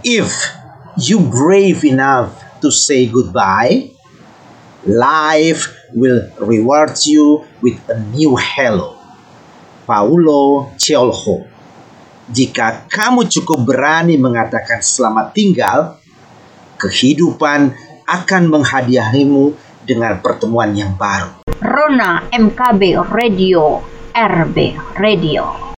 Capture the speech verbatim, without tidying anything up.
If you brave enough to say goodbye, life will reward you with a new hello. Paulo Coelho. Jika kamu cukup berani mengatakan selamat tinggal, kehidupan akan menghadiahimu dengan pertemuan yang baru. Rona M K B Radio, R B Radio.